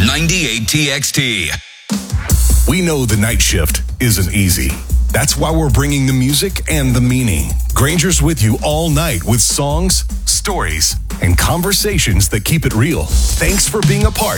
98 TXT. We know the night shift isn't easy. That's why we're bringing the music and the meaning. Granger's with you all night with songs, stories, and conversations that keep it real. Thanks for being a part